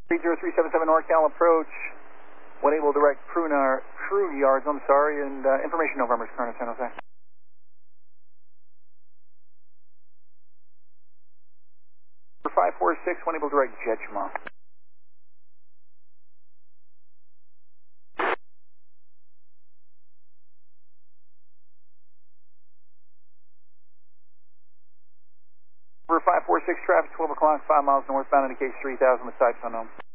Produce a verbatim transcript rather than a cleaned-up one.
three zero three seven seven NorCal approach. One able direct crew, crew yards, I'm sorry, and uh, information November's current San Jose. five four six, one able direct Jejma. five four six traffic, twelve o'clock, five miles northbound, indicates three thousand with types unknown.